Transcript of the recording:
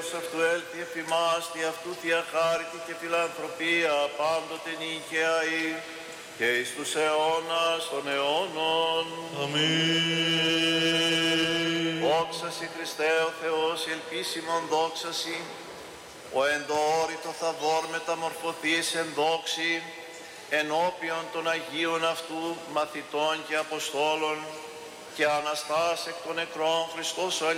έλεος αυτού έλθει εφ' ημάς, τι αυτού θεία χάρητη και φιλανθρωπία πάντοτε νικαιαή και εις τους αιώνας των αιώνων. Αμήν. Δόξα σοι Χριστέ ο Θεός, η ελπίσιμον δόξα σοι, ο εν το όρητο θαβόρ μεταμορφωθείς εν δόξη, ενώπιον των Αγίων αυτού μαθητών και Αποστόλων, και Αναστάς εκ των νεκρών Χριστός ο